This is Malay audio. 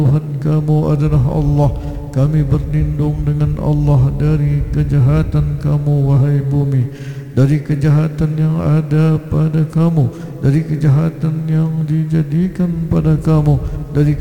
Tuhan kamu adalah Allah. Kami berlindung dengan Allah dari kejahatan kamu, wahai bumi, dari kejahatan yang ada pada kamu, dari kejahatan yang dijadikan pada kamu, dari